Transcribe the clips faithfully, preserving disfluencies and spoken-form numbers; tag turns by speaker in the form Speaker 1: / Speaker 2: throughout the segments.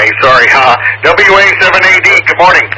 Speaker 1: me. Sorry. Uh, W A seven A D, good morning.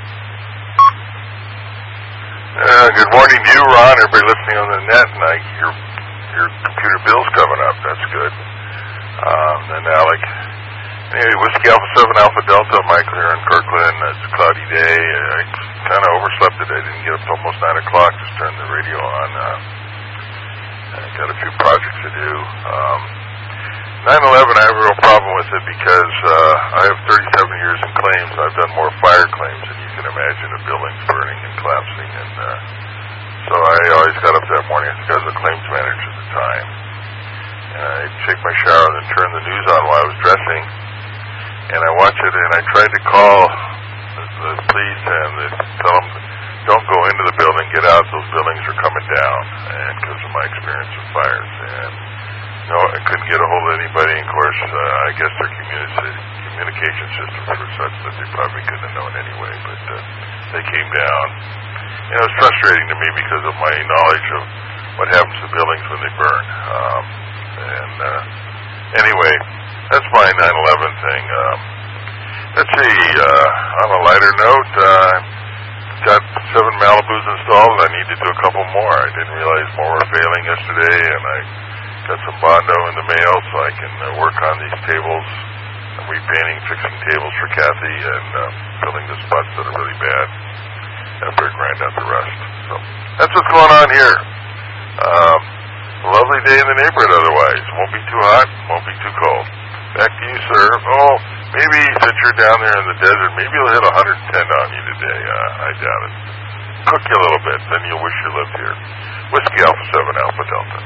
Speaker 2: Uh, good morning to you, Ron. Everybody listening on the net, and I, your your computer bill's coming up. That's good. Um, and Alec. Anyway, Whiskey Alpha seven Alpha Delta, Michael here in Kirkland. It's a cloudy day. I kind of overslept it. I didn't get up till almost nine o'clock. Just turned the radio on. Uh, I got a few projects to do. Um, nine eleven, I have a real problem with it because uh, I have thirty-seven years in claims. I've done more fire claims than you can imagine of buildings burning and collapsing. And uh, so I always got up that morning because I was a claims manager at the time. And I'd take my shower and then turn the news on while I was dressing. And I watch it, and I tried to call the, the police and the, tell them, don't go into the building, get out, those buildings are coming down, and because of my experience with fires. And no, I couldn't get a hold of anybody. And of course, uh, I guess their communi- communication systems were such that they probably couldn't have known anyway, but uh, they came down. And it was frustrating to me because of my knowledge of what happens to buildings when they burn. Um, and uh, anyway, that's my nine eleven thing. Um, let's see, uh, on a lighter note, uh, got seven Malibus installed, and I need to do a couple more. I didn't realize more were failing yesterday, and I got some Bondo in the mail so I can uh, work on these tables. I'm repainting, fixing tables for Kathy, and uh, filling the spots that are really bad after I grind out the rust. So that's what's going on here. Um, a lovely day in the neighborhood otherwise. Won't be too hot, won't be too cold. Back to you, sir. Oh, maybe since you're down there in the desert, maybe it'll hit one hundred ten on you today. Uh, I doubt it. Cook you a little bit, then you'll wish you lived here. Whiskey Alpha seven Alpha Delta.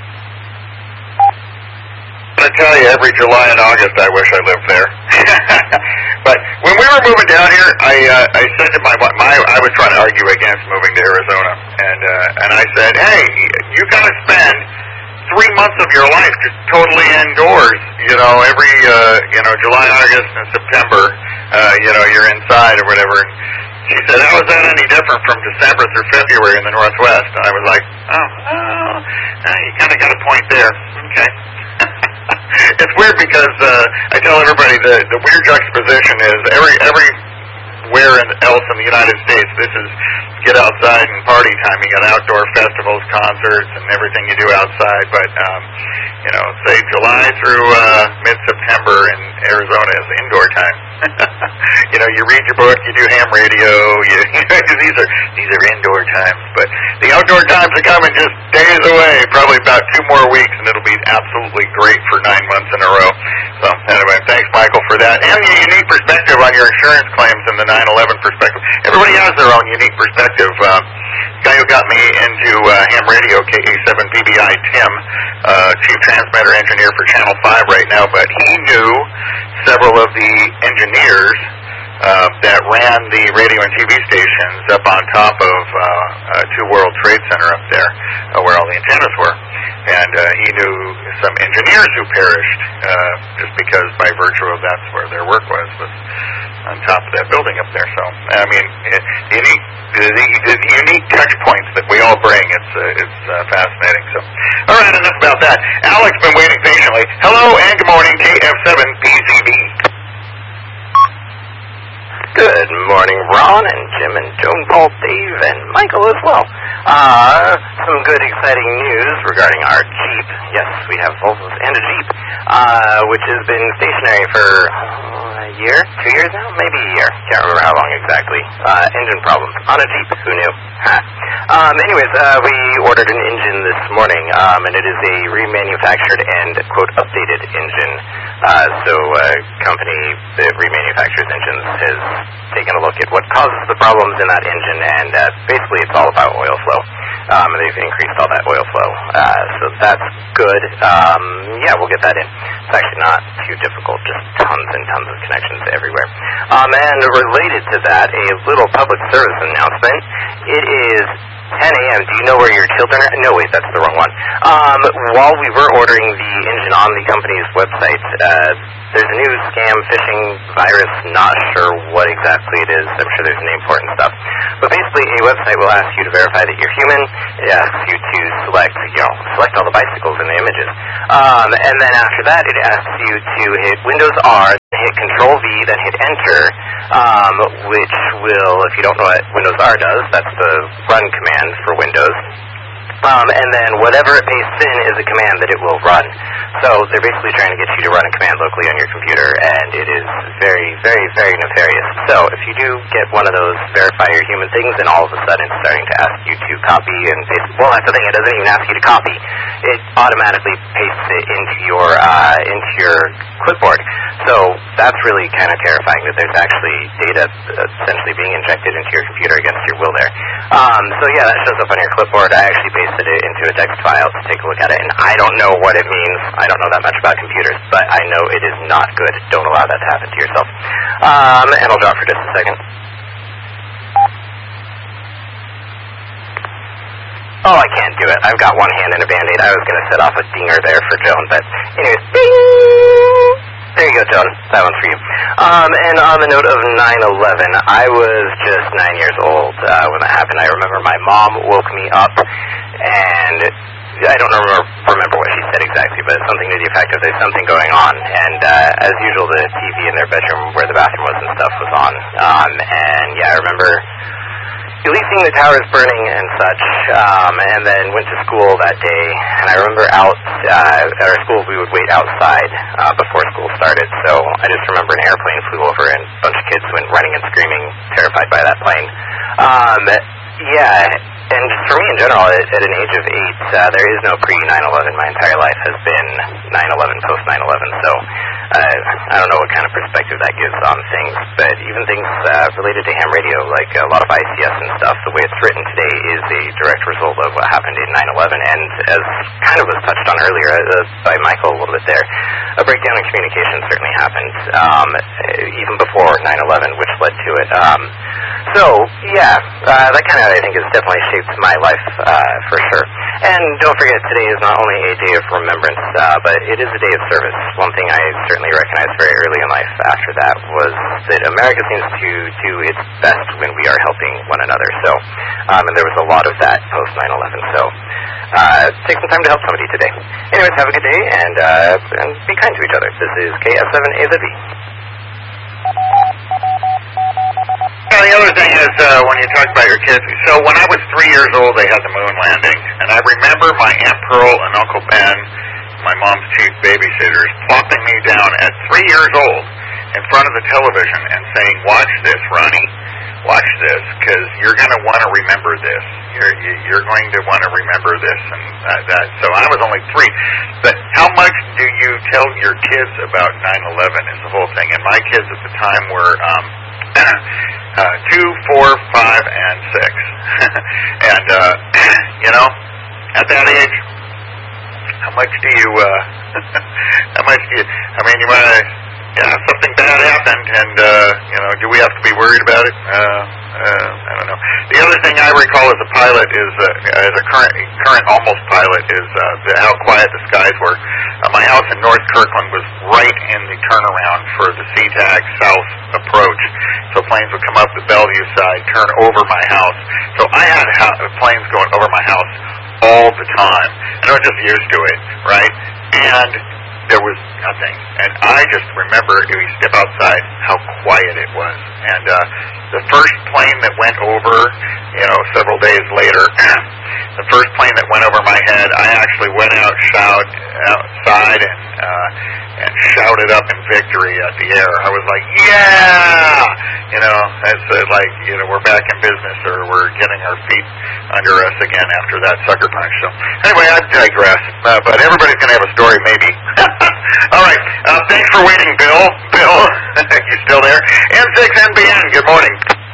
Speaker 1: I tell you, every July and August, I wish I lived there. But when we were moving down here, I uh, I said to my my I was trying to argue against moving to Arizona, and uh, and I said, hey, you got to spend three months of your life just totally indoors. You know, every uh, you know July, August, and September, uh, you know, you're inside or whatever. And she said, how is that any different from December through February in the Northwest? And I was like, oh, oh you kind of got a point there. Okay. It's weird because uh, I tell everybody the the weird juxtaposition is every everywhere in, else in the United States, this is get outside and party time. You got outdoor festivals, concerts, and everything you do outside. But um, you know, say July through uh, mid-September in Arizona is indoor time. You know, you read your book, you do ham radio. You, these are these are indoor times. But the outdoor times are coming just days away. Probably about two more weeks, and it'll be absolutely great for nine months in a row. So anyway, thanks, Michael, for that, and your unique perspective on your insurance claims and the nine eleven perspective. Everybody has their own unique perspective. Uh, guy who got me into uh, ham radio, K A seven B B I, Tim, uh, chief transmitter engineer for Channel five right now, but he knew several of the engineers uh, that ran the radio and T V stations up on top of uh, uh, Two World Trade Center up there, uh, where all the antennas were. And uh, he knew some engineers who perished uh, just because by virtue of that's where their work was, was on top of that building up there. So, I mean, it, unique, the, the, the unique touch points that we all bring, it's uh, it's uh, fascinating. So, all right, enough about that. Alec's been waiting patiently. Hello and good morning, K F seven P C B.
Speaker 3: Good morning, Ron and Jim and Joan, Paul, Dave, and Michael as well. Uh, some good, exciting news regarding our Jeep. Yes, we have Volvos and a Jeep, uh, which has been stationary for uh, a year, two years now, maybe a year. Can't remember how long exactly. Uh, engine problems on a Jeep. Who knew? um, anyways, uh, we ordered an engine this morning, um, and it is a remanufactured and, quote, updated engine. Uh, so a company that remanufactures engines has taken a look at what causes the problems in that engine, and uh, basically it's all about oil flow. Um, they've increased all that oil flow. Uh, so that's good. Um, yeah, we'll get that in. It's actually not too difficult, just tons and tons of connections everywhere. Um, and related to that, a little public service announcement. It is ten a.m. Do you know where your children are? No, wait, that's the wrong one. Um, while we were ordering the engine on the company's website, uh, there's a new scam, phishing, virus, not sure what exactly it is. I'm sure there's a name for it and stuff. But basically, a website will ask you to verify that you're human. It asks you to select, you know, select all the bicycles in the images. Um, and then after that, it asks you to hit Windows R, hit Control V, then hit Enter, um, which will, if you don't know what Windows R does, that's the run command for Windows. Um, and then whatever it pastes in is a command that it will run. So they're basically trying to get you to run a command locally on your computer, and it is very, very, very nefarious. So if you do get one of those verify your human things, and all of a sudden it's starting to ask you to copy and paste, well, that's the thing, it doesn't even ask you to copy. It automatically pastes it into your, uh, into your clipboard. So that's really kind of terrifying that there's actually data essentially being injected into your computer against your will there. Um, so yeah, that shows up on your clipboard. I actually pasted it into a text file to take a look at it, and I don't know what it means. I don't know that much about computers, but I know it is not good. Don't allow that to happen to yourself. Um, and I'll drop for just a second. Oh, I can't do it. I've got one hand in a Band-Aid. I was going to set off a dinger there for Joan, but anyways, ding! There you go, Joan. That one's for you. Um, and on the note of nine eleven, I was just nine years old uh, when that happened. I remember my mom woke me up, and I don't remember, remember what she said exactly, but something to the effect of there's something going on. And uh, as usual, the T V in their bedroom where the bathroom was and stuff was on. Um, and yeah, I remember at least seeing the towers burning and such, um, and then went to school that day. And I remember out uh, at our school, we would wait outside uh, before school started. So I just remember an airplane flew over and a bunch of kids went running and screaming, terrified by that plane. Um, yeah, and just for me in general, at, at an age of eight, uh, there is no pre nine eleven. My entire life has been nine eleven, post nine eleven. So uh, I don't know what kind of perspective that gives on things, but even things uh, related to ham radio, like a lot of I C S and stuff, the way it's written today is a direct result of what happened in nine eleven, and as kind of was touched on earlier uh, by Michael a little bit there, a breakdown in communication certainly happened, um, even before nine eleven, which led to it. Um, so, yeah, uh, that kind of, I think, has definitely shaped my life, uh, for sure. And don't forget, today is not only a day of remembrance, uh, but it is a day of service. One thing I certainly recognized very early in life after that was that America seems to do its best when we are helping one another. So, um, and there was a lot of that post nine eleven. So, uh, take some time to help somebody today. Anyways, have a good day, and, uh, and be kind to each other. This is K F seven A Z V.
Speaker 1: Yeah, the other thing is uh, when you talk about your kids, so when I was three years old, they had the moon landing, and I remember my Aunt Pearl and Uncle Ben, my mom's chief babysitters, plopping me down at three years old in front of the television and saying, "Watch this, Ronnie. Watch this, because you're going to want to remember this. You're you're going to want to remember this." And uh, that. So I was only three. But how much do you tell your kids about nine eleven is the whole thing. And my kids at the time were um, uh, two, four, five, and six. and, uh, you know, at that age, how much do you, uh, how much do you, I mean, you want to, yeah, something bad happened, and, uh, you know, do we have to be worried about it? Uh, uh, I don't know. The other thing I recall as a pilot is, uh, as a current, current almost pilot, is uh, the, how quiet the skies were. Uh, my house in North Kirkland was right in the turnaround for the SeaTac South approach. So planes would come up the Bellevue side, turn over my house. So I had ha- planes going over my house all the time. And I was just used to it, right? And there was nothing. And I just remember, if you step outside, how quiet it was. And uh, the first plane that went over, you know, several days later, the first plane that went over my head, I actually went out, shout, outside, and uh, and shouted up in victory at the air. I was like, yeah! You know, it's uh, like, you know, we're back in business, or we're getting our feet under us again after that sucker punch. So, anyway, I digress. Uh, but everybody's going to have a story, maybe. All right. Uh, thanks for waiting, Bill. Bill, you still there? N six N B N, good morning.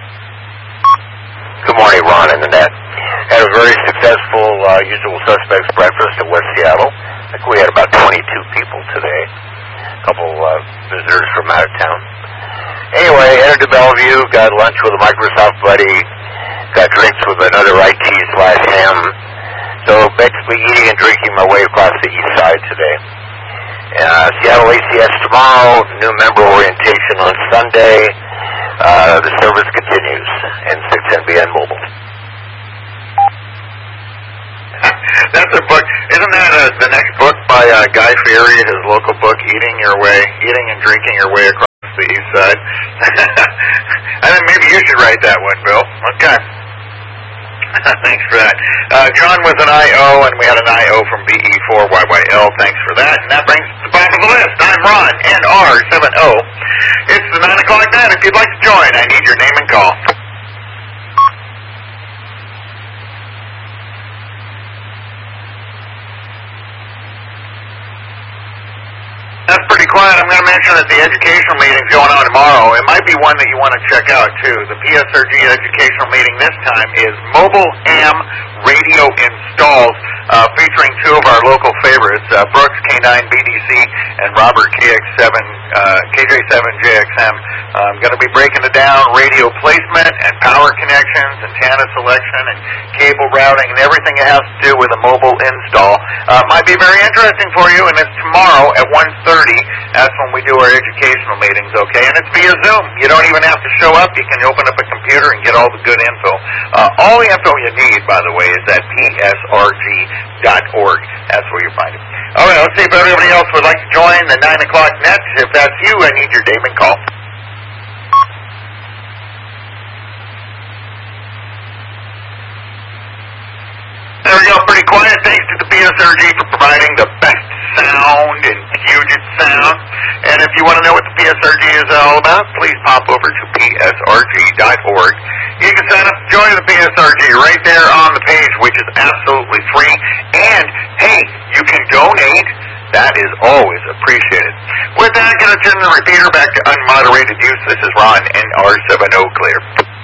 Speaker 4: Good morning, Ron and Annette. Had a very successful uh, Usual Suspects breakfast in West Seattle. I think we had about twenty-two people today. A couple uh, visitors from out of town. Anyway, headed to Bellevue, got lunch with a Microsoft buddy, got drinks with another I T slash ham. So basically eating and drinking my way across the east side today. Uh, Seattle A C S tomorrow, new member orientation on Sunday. Uh, the service continues, and six N B N Mobile.
Speaker 1: That's a book. Isn't that a, the next book by uh, Guy Fieri, his local book, Eating Your Way, Eating and Drinking Your Way Across the East Side? I think maybe you should write that one, Bill. Okay. Thanks for that. Uh, John was an I O, and we had an I O from B E four Y Y L. Thanks for that. And that brings us to the bottom of the list. I'm Ron, N R seven O. It's the nine o'clock net. If you'd like to join, I need your name and call. That's pretty quiet. I'm going to mention that the educational meeting's going on tomorrow. It might be one that you want to check out, too. The P S R G educational meeting this time is Mobile Ham Radio Installs, uh, featuring two of our local favorites, uh, Brooks K nine B D C and Robert K X seven, uh, K J seven J X M. I'm going to be breaking it down, radio placement and power connections, antenna selection and cable routing and everything it has to do with a mobile install. Uh, might be very interesting for you, and it's tomorrow at one thirty. That's when we do our educational meetings, okay? And it's via Zoom. You don't even have to show up. You can open up a computer and get all the good info. Uh, all the info you need, by the way, is at P S R G dot org. That's where you find it. All right, let's see if everybody else would like to join the nine o'clock net. If that's you, I need your name and call. There we go, pretty quiet. Thanks to the P S R G for providing the best sound in Puget Sound. And if you want to know what the P S R G is all about, please pop over to P S R G dot org. You can sign up to join the P S R G right there on the page, which is absolutely free. And, hey, you can donate. That is always appreciated. With that, I'm going to turn the repeater back to unmoderated use. This is Ron, N R seven O clear.